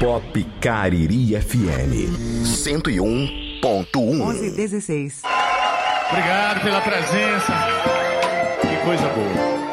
Pop Cariri FM 101.1. 11:16. Obrigado pela presença. Que coisa boa.